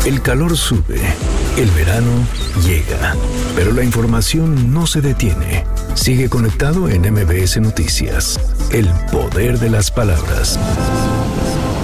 El calor sube, el verano llega, pero la información no se detiene. Sigue conectado en MBS Noticias. El poder de las palabras.